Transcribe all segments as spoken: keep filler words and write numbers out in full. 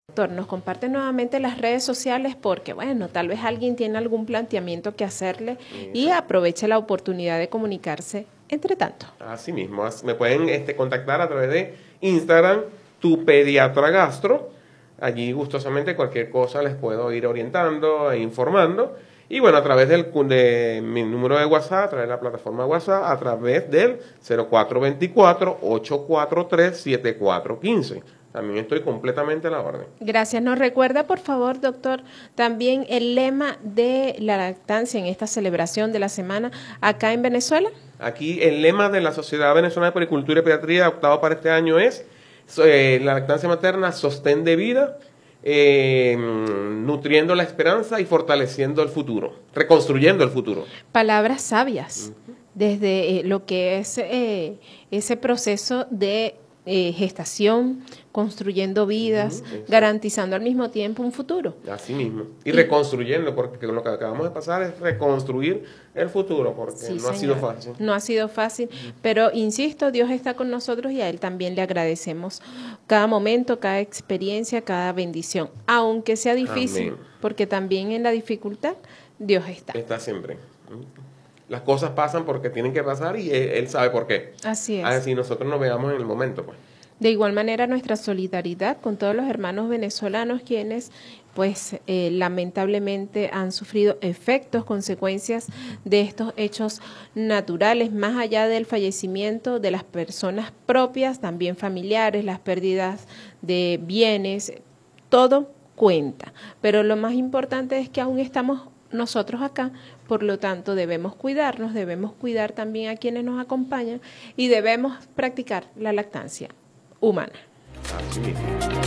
Doctor, nos comparte nuevamente las redes sociales porque, bueno, tal vez alguien tiene algún planteamiento que hacerle y aproveche la oportunidad de comunicarse entre tanto. Así mismo, me pueden este, contactar a través de Instagram, tu pediatra gastro. Allí gustosamente cualquier cosa les puedo ir orientando e informando. Y bueno, a través del, de mi número de WhatsApp, a través de la plataforma WhatsApp, a través del cero cuatro dos cuatro, ocho cuatro tres, siete cuatro uno cinco. También estoy completamente a la orden. Gracias. Nos recuerda, por favor, doctor, también el lema de la lactancia en esta celebración de la semana acá en Venezuela. Aquí el lema de la Sociedad Venezolana de Puericultura y Pediatría optado para este año es eh, la lactancia materna, sostén de vida, eh, nutriendo la esperanza y fortaleciendo el futuro, reconstruyendo el futuro. Palabras sabias, uh-huh. desde eh, lo que es eh, ese proceso de Eh, gestación, construyendo vidas, uh-huh, garantizando al mismo tiempo un futuro. Así mismo. Y, y reconstruyendo, porque lo que acabamos de pasar es reconstruir el futuro, porque sí, no señor. ha sido fácil. No ha sido fácil, uh-huh. pero insisto, Dios está con nosotros y a Él también le agradecemos cada momento, cada experiencia, cada bendición, aunque sea difícil, Amén. Porque también en la dificultad Dios está. Está siempre. Las cosas pasan porque tienen que pasar y él, él sabe por qué. Así es. Así nosotros nos veamos en el momento, pues. De igual manera, nuestra solidaridad con todos los hermanos venezolanos quienes, pues, eh, lamentablemente han sufrido efectos, consecuencias de estos hechos naturales, más allá del fallecimiento de las personas propias, también familiares, las pérdidas de bienes, todo cuenta. Pero lo más importante es que aún estamos nosotros acá, por lo tanto debemos cuidarnos, debemos cuidar también a quienes nos acompañan y debemos practicar la lactancia humana. Así mismo.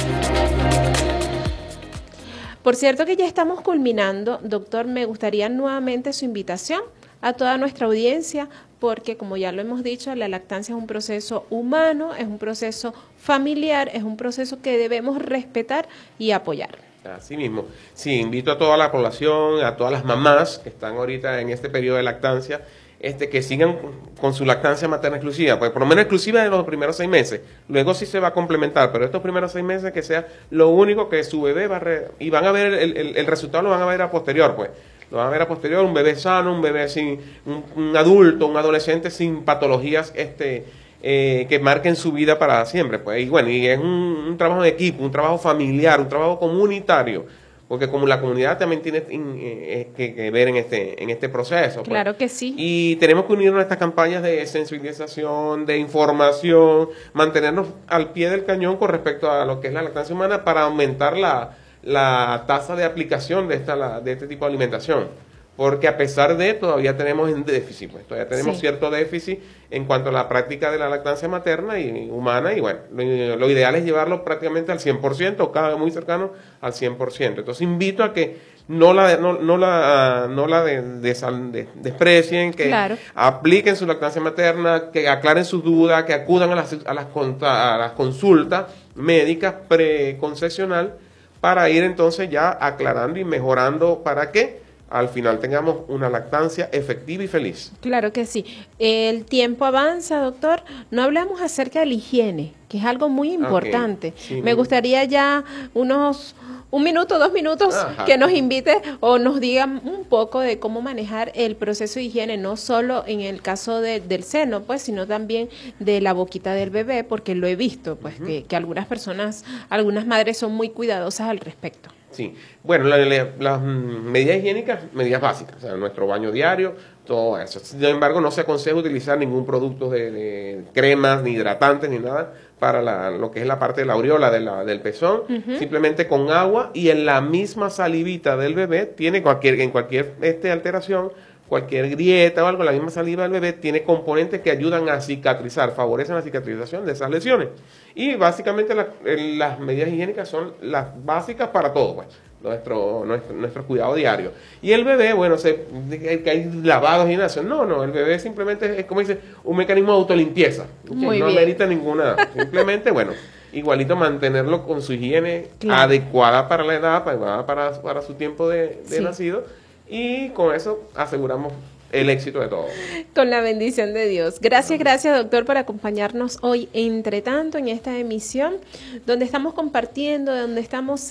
Por cierto que ya estamos culminando, doctor, me gustaría nuevamente su invitación a toda nuestra audiencia, porque como ya lo hemos dicho, la lactancia es un proceso humano, es un proceso familiar, es un proceso que debemos respetar y apoyar. Así mismo. Sí, invito a toda la población, a todas las mamás que están ahorita en este periodo de lactancia, este, que sigan con su lactancia materna exclusiva, pues por lo menos exclusiva de los primeros seis meses. Luego sí se va a complementar, pero estos primeros seis meses que sea lo único que su bebé va a... Re, y van a ver el, el, el resultado, lo van a ver a posterior, pues. Lo van a ver a posterior, un bebé sano, un bebé sin... Un, un adulto, un adolescente sin patologías, este... Eh, que marquen su vida para siempre, pues, y bueno, y es un, un trabajo de equipo, un trabajo familiar, un trabajo comunitario, porque como la comunidad también tiene eh, que, que ver en este en este proceso. Pues. Claro que sí. Y tenemos que unirnos a estas campañas de sensibilización, de información, mantenernos al pie del cañón con respecto a lo que es la lactancia humana para aumentar la, la tasa de aplicación de, esta, de este tipo de alimentación. Porque a pesar de, todavía tenemos en déficit, pues todavía tenemos sí. cierto déficit en cuanto a la práctica de la lactancia materna y humana, y bueno, lo, lo ideal es llevarlo prácticamente al cien por ciento, o cada vez muy cercano al cien por ciento. Entonces invito a que no la no, no la no la de, de, de, desprecien, que claro. apliquen su lactancia materna, que aclaren sus dudas, que acudan a las, a las, a las consultas médicas preconcepcional para ir entonces ya aclarando y mejorando, ¿para qué? Al final tengamos una lactancia efectiva y feliz. Claro que sí. El tiempo avanza, doctor. No hablamos acerca de la higiene, que es algo muy importante. Okay. Sí, Me gustaría ya unos un minuto, dos minutos Ajá. que nos invite o nos diga un poco de cómo manejar el proceso de higiene, no solo en el caso de, del seno, pues, sino también de la boquita del bebé, porque lo he visto, pues, uh-huh. que, que algunas personas, algunas madres son muy cuidadosas al respecto. Sí, bueno, la, la, las medidas higiénicas, medidas básicas, o sea, nuestro baño diario, todo eso. Sin embargo, no se aconseja utilizar ningún producto de, de cremas, ni hidratantes, ni nada para la, lo que es la parte de la aureola de la, del pezón, uh-huh. simplemente con agua y en la misma salivita del bebé, tiene cualquier, en cualquier este, alteración, cualquier grieta o algo, la misma saliva del bebé tiene componentes que ayudan a cicatrizar, favorecen la cicatrización de esas lesiones. Y básicamente la, las medidas higiénicas son las básicas para todo, pues, nuestro, nuestro, nuestro cuidado diario. Y el bebé, bueno, se, que hay lavados y nada, no, no, el bebé simplemente es, como dice, un mecanismo de autolimpieza, Muy no bien. amerita ninguna, simplemente, bueno, igualito mantenerlo con su higiene claro. adecuada para la edad, para, para, para su tiempo de, de sí. nacido, y con eso aseguramos el éxito de todo. Con la bendición de Dios. Gracias, gracias, doctor, por acompañarnos hoy, entre tanto, en esta emisión, donde estamos compartiendo, donde estamos